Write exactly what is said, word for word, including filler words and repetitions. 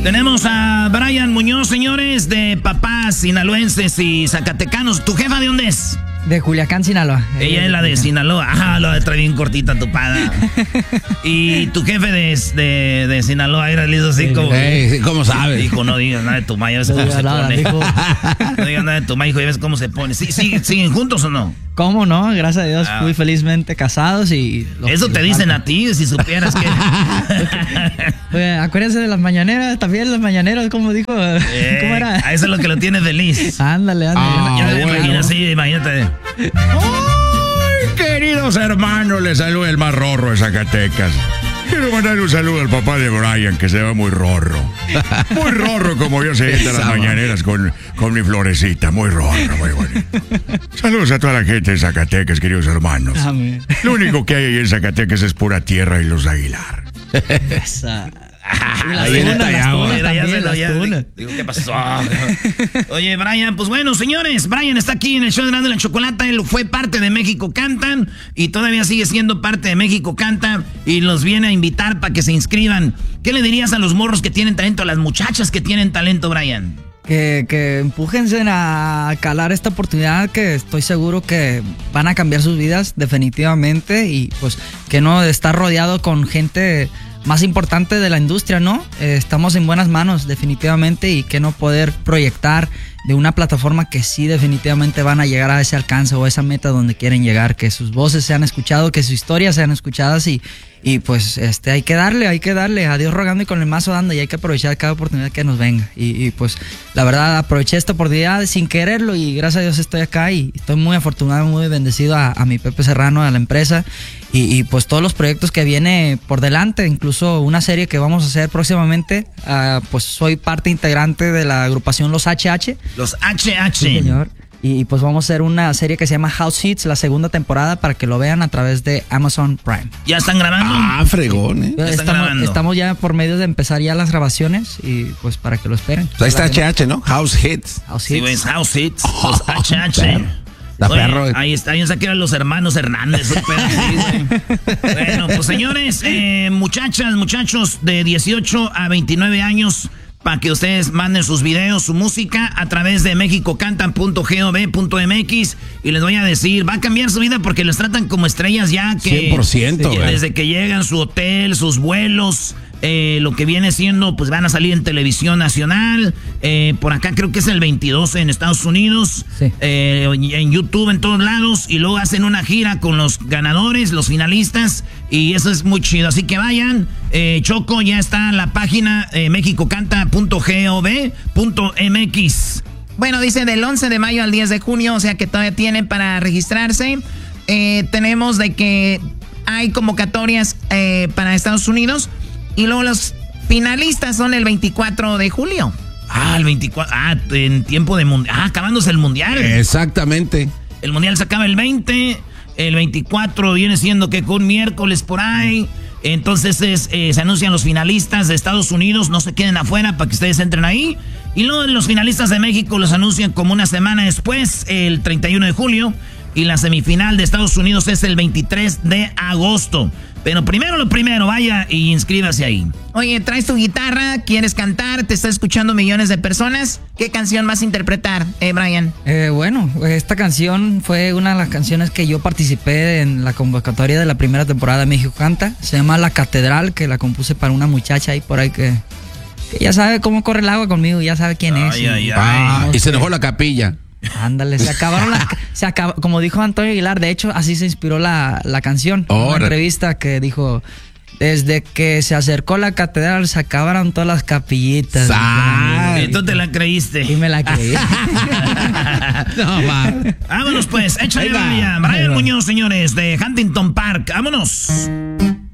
Tenemos a Brian Muñoz, señores, de papás sinaloenses y zacatecanos. ¿Tu jefa de dónde es? De Culiacán, Sinaloa. Ella es la de Sinaloa. Ah, lo trae bien cortita tu pada. Y tu jefe de, de, de Sinaloa era listo así como... Hey, ¿cómo sabes? Dijo, no digas nada de tu ma, ya ves cómo se nada, pone. dijo. No digas nada de tu ma, hijo, ya ves cómo se pone. ¿Sí, sí, ¿Siguen juntos o no? ¿Cómo no? Gracias a Dios, ah. muy felizmente casados y... Eso te dicen falta. A ti, si supieras que... Oye, acuérdense de las mañaneras, también las mañaneras, como dijo... Eh, ¿Cómo era? A eso es lo que lo tiene feliz. Ándale, ándale. Ah, yo me bueno. imagino así, imagínate. ¡Ay, queridos hermanos! Les saluda el más rorro de Zacatecas. Quiero mandarle un saludo al papá de Brian, que se ve muy rorro. Muy rorro, como yo se sienta las mañaneras con, con mi florecita. Muy rorro, muy bonito. Saludos a toda la gente de Zacatecas, queridos hermanos. Amén. Lo único que hay ahí en Zacatecas es pura tierra y los Aguilar. Esa... Ahí está ya, ya, ya se lo ya. Digo, ¿qué pasó? Oye, Brian, pues bueno, señores, Brian está aquí en el show de Erasmo y la Chocolata. Él fue parte de México Cantan y todavía sigue siendo parte de México Canta y los viene a invitar para que se inscriban. ¿Qué le dirías a los morros que tienen talento, a las muchachas que tienen talento, Brian? Que, que empújense a calar esta oportunidad, que estoy seguro que van a cambiar sus vidas definitivamente, y pues que no estar rodeado con gente más importante de la industria, ¿no? Eh, estamos en buenas manos definitivamente, y que no poder proyectar de una plataforma que sí definitivamente van a llegar a ese alcance o esa meta donde quieren llegar, que sus voces sean escuchadas, que sus historias sean escuchadas, y, y pues este hay que darle, hay que darle a Dios rogando y con el mazo dando, y hay que aprovechar cada oportunidad que nos venga, y, y pues la verdad aproveché esta oportunidad sin quererlo y gracias a Dios estoy acá y estoy muy afortunado, muy bendecido a, a mi Pepe Serrano, a la empresa, y, y pues todos los proyectos que viene por delante, incluso una serie que vamos a hacer próximamente. Uh, pues soy parte integrante de la agrupación Los H H. Los H H. Sí, señor. Y pues vamos a hacer una serie que se llama House Hits, la segunda temporada, para que lo vean a través de Amazon Prime. ¿Ya están grabando? Ah, fregón, ¿eh? Ya están estamos, grabando. Estamos ya por medio de empezar ya las grabaciones, y pues para que lo esperen. Ahí está H H, ¿no? House Hits. House Sí, Hits. ves, House Hits. Los H H. La Oye, perro. Ahí está, yo sé que eran los hermanos Hernández. Un pedo así, güey. Bueno, pues señores, eh, muchachas, muchachos de dieciocho a veintinueve años, para que ustedes manden sus videos, su música a través de mexicocantan punto gov punto mx, y les voy a decir, va a cambiar su vida porque los tratan como estrellas ya, que cien por ciento, que güey. desde que llegan, su hotel, sus vuelos, eh, lo que viene siendo, pues van a salir en televisión nacional, eh, por acá creo que es el veintidós en Estados Unidos, Sí. eh, en YouTube, en todos lados, y luego hacen una gira con los ganadores, los finalistas, y eso es muy chido, así que vayan. eh, Choco, ya está la página eh, mexicocanta punto gov punto mx. Bueno, dice del once de mayo al diez de junio, o sea que todavía tienen para registrarse. Eh, tenemos de que hay convocatorias eh, para Estados Unidos, y luego los finalistas son el veinticuatro de julio. Ah, el veinticuatro, ah, en tiempo de mundial, ah, acabándose el mundial. Exactamente. El mundial se acaba el veinte, el veinticuatro viene siendo que con miércoles por ahí. Entonces es, eh, se anuncian los finalistas de Estados Unidos, no se queden afuera para que ustedes entren ahí. Y luego los finalistas de México los anuncian como una semana después, el treinta y uno de julio. Y la semifinal de Estados Unidos es el veintitrés de agosto. Pero primero lo primero, vaya y inscríbase ahí. Oye, traes tu guitarra, quieres cantar, te está escuchando millones de personas. ¿Qué canción vas a interpretar, eh, Brian? Eh, bueno, esta canción fue una de las canciones que yo participé en la convocatoria de la primera temporada de México Canta. Se llama La Catedral, que la compuse para una muchacha ahí por ahí que, que ya sabe cómo corre el agua conmigo, ya sabe quién es. Ay, ay, ay. Ah, no y sé. se enojó la capilla. Ándale, se acabaron las... Se acaba, como dijo Antonio Aguilar, de hecho, así se inspiró la, la canción. En una Órale. entrevista que dijo... Desde que se acercó la catedral se acabaron todas las capillitas. Ay. Y tú te la creíste. Y me la creí. No, va. Vámonos pues, échale Ahí va. Brian. Ahí Brian va. Muñoz, señores, de Huntington Park. Vámonos.